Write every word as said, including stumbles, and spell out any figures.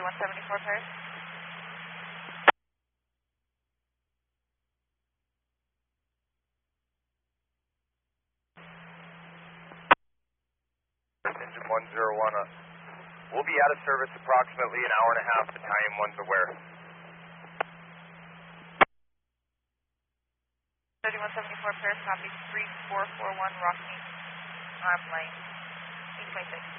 thirty-one seventy-four Paris. Engine one zero one, uh, we'll be out of service approximately an hour and a half. Battalion one's aware. thirty-one seventy-four Paris, copy three four four one Rocky, arm lane, E twenty-six.